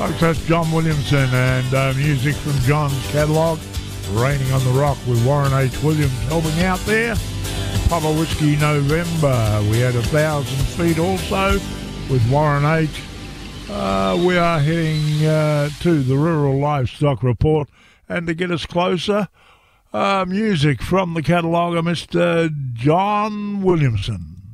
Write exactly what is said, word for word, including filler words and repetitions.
Folks, that's John Williamson and uh, music from John's catalogue. Raining on the Rock with Warren H. Williams helping out there. Papa Whiskey November. We had a thousand feet also with Warren H. Uh, we are heading uh, to the Rural Livestock Report, and to get us closer, uh, music from the catalogue of Mister John Williamson.